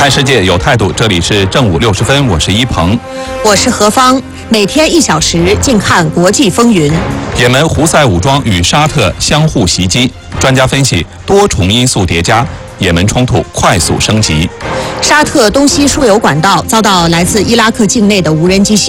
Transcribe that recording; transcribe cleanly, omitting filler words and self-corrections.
看世界有态度，这里是正午60分，我是一鹏， 我是何芳。每天1小时，静看国际风云。 也门胡塞武装与沙特相互袭击，专家分析多重因素叠加，也门冲突快速升级。 沙特东西输油管道遭到来自伊拉克境内的无人机袭击。